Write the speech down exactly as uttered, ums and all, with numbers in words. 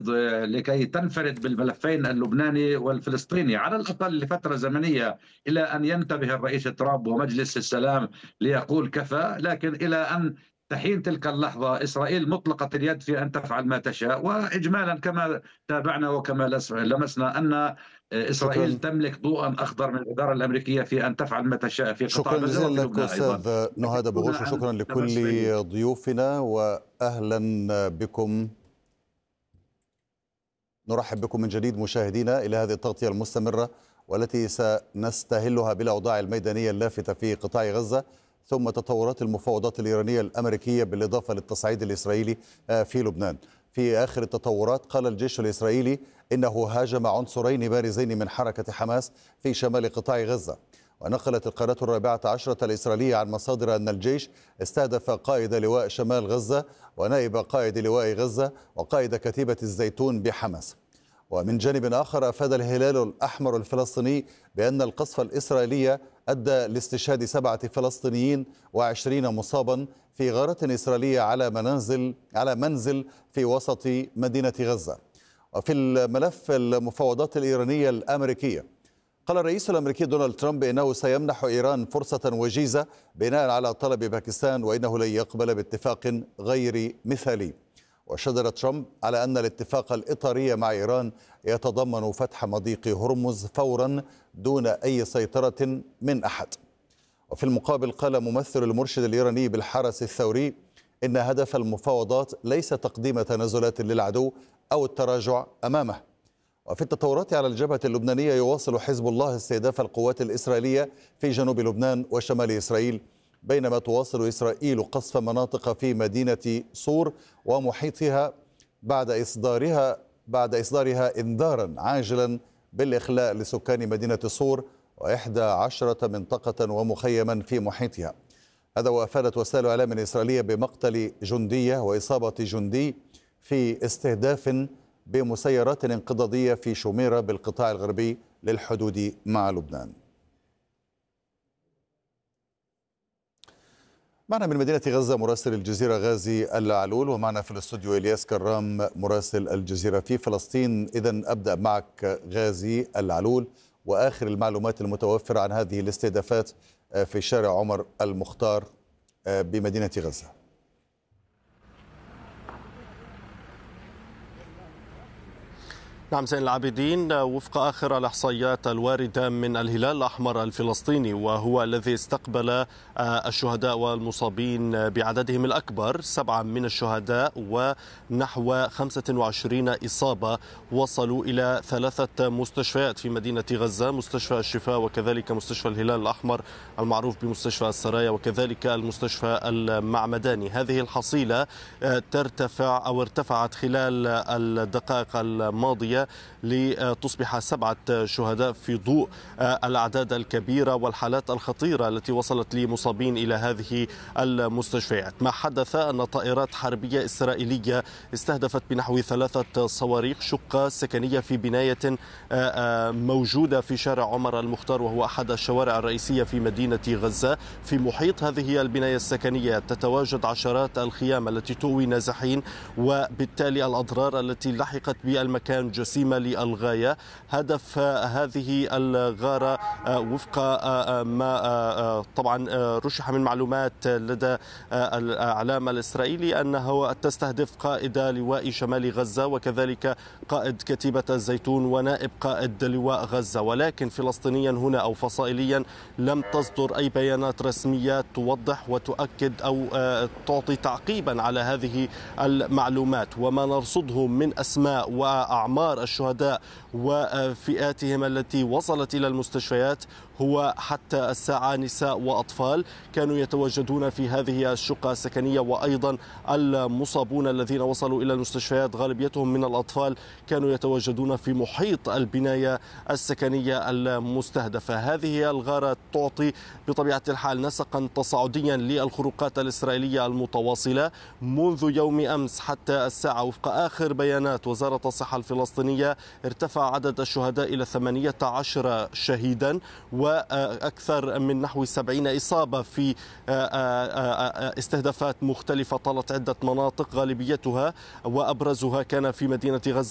لكي تنفرد بالملفين اللبناني والفلسطيني على الأقل لفترة زمنية، إلى أن ينتبه الرئيس ترامب ومجلس السلام ليقول كفى. لكن إلى أن تحين تلك اللحظة إسرائيل مطلقة اليد في أن تفعل ما تشاء. وإجمالا كما تابعنا وكما لمسنا أن إسرائيل شكرا تملك ضوءا أخضر من الإدارة الأمريكية في أن تفعل ما تشاء في قطاع شكرا غزة جزيلا وفي لك لبنان أيضا. أستاذ نهاد أبو غوش، وشكرا لكل ضيوفنا وأهلا بكم. نرحب بكم من جديد مشاهدينا إلى هذه التغطية المستمرة والتي سنستهلها بالأوضاع الميدانية اللافتة في قطاع غزة، ثم تطورات المفاوضات الإيرانية الأمريكية بالإضافة للتصعيد الإسرائيلي في لبنان. في آخر التطورات قال الجيش الإسرائيلي إنه هاجم عنصرين بارزين من حركة حماس في شمال قطاع غزة. ونقلت القناة الرابعة عشرة الإسرائيلية عن مصادر أن الجيش استهدف قائد لواء شمال غزة ونائب قائد لواء غزة وقائد كتيبة الزيتون بحماس. ومن جانب آخر أفاد الهلال الأحمر الفلسطيني بأن القصف الإسرائيلي أدى لاستشهاد سبعة فلسطينيين وعشرين مصابا في غارة إسرائيلية على منازل على منزل في وسط مدينة غزة. وفي الملف المفاوضات الإيرانية الأمريكية، قال الرئيس الأمريكي دونالد ترامب إنه سيمنح إيران فرصة وجيزة بناء على طلب باكستان، وإنه لن يقبل باتفاق غير مثالي. وشدد ترامب على أن الاتفاق الإطاري مع إيران يتضمن فتح مضيق هرمز فورا دون أي سيطرة من أحد. وفي المقابل قال ممثل المرشد الإيراني بالحرس الثوري إن هدف المفاوضات ليس تقديم تنازلات للعدو أو التراجع أمامه. وفي التطورات على الجبهة اللبنانية، يواصل حزب الله استهداف القوات الإسرائيلية في جنوب لبنان وشمال إسرائيل، بينما تواصل إسرائيل قصف مناطق في مدينة صور ومحيطها بعد إصدارها بعد إصدارها إنذارا عاجلا بالإخلاء لسكان مدينة صور وإحدى عشرة منطقة ومخيما في محيطها. هذا وأفادت وسائل إعلام إسرائيلية بمقتل جندية وإصابة جندي في استهداف بمسيرات انقضاضية في شميرة بالقطاع الغربي للحدود مع لبنان. معنا من مدينة غزة مراسل الجزيرة غازي العلول، ومعنا في الاستوديو إلياس كرام مراسل الجزيرة في فلسطين. إذن أبدأ معك غازي العلول، وآخر المعلومات المتوفرة عن هذه الاستهدافات في شارع عمر المختار بمدينة غزة. نعم زين العابدين، وفق آخر الإحصائيات الواردة من الهلال الأحمر الفلسطيني، وهو الذي استقبل الشهداء والمصابين بعددهم الأكبر، سبعة من الشهداء ونحو خمسة وعشرين إصابة، وصلوا إلى ثلاثة مستشفيات في مدينة غزة: مستشفى الشفاء، وكذلك مستشفى الهلال الأحمر المعروف بمستشفى السرايا، وكذلك المستشفى المعمداني. هذه الحصيلة ترتفع أو ارتفعت خلال الدقائق الماضية لتصبح سبعة شهداء في ضوء الأعداد الكبيرة والحالات الخطيرة التي وصلت لمصابين إلى هذه المستشفيات. ما حدث أن طائرات حربية إسرائيلية استهدفت بنحو ثلاثة صواريخ شقة سكنية في بناية موجودة في شارع عمر المختار، وهو أحد الشوارع الرئيسية في مدينة غزة. في محيط هذه البناية السكنية تتواجد عشرات الخيام التي تؤوي نازحين، وبالتالي الأضرار التي لحقت بالمكان جسيمة للغاية. هدف هذه الغارة وفق ما طبعا رشح من معلومات لدى الإعلام الإسرائيلي أنه تستهدف قائد لواء شمال غزة وكذلك قائد كتيبة الزيتون ونائب قائد لواء غزة، ولكن فلسطينيا هنا أو فصائليا لم تصدر أي بيانات رسمية توضح وتؤكد أو تعطي تعقيبا على هذه المعلومات. وما نرصده من أسماء وأعمار الشهداء وفئاتهم التي وصلت إلى المستشفيات هو حتى الساعة نساء وأطفال كانوا يتواجدون في هذه الشقة السكنية، وأيضا المصابون الذين وصلوا إلى المستشفيات غالبيتهم من الأطفال كانوا يتواجدون في محيط البناية السكنية المستهدفة. هذه الغارة تعطي بطبيعة الحال نسقا تصاعديا للخروقات الإسرائيلية المتواصلة منذ يوم أمس حتى الساعة. وفق آخر بيانات وزارة الصحة الفلسطينية ارتفع عدد الشهداء إلى ثمانية عشر شهيدا وأكثر من نحو سبعين إصابة في استهدافات مختلفة طالت عدة مناطق، غالبيتها وأبرزها كان في مدينة غزة